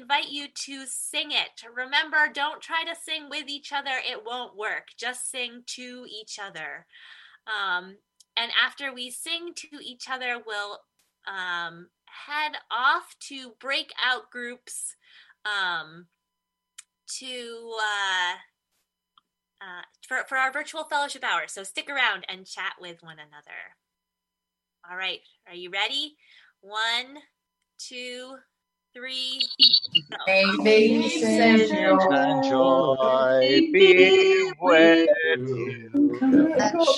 invite you to sing it. Remember, don't try to sing with each other. It won't work. Just sing to each other. And after we sing to each other, we'll head off to breakout groups for our virtual fellowship hour. So stick around and chat with one another. All right, are you ready? 1, 2, 3. May peace and joy be with you. Let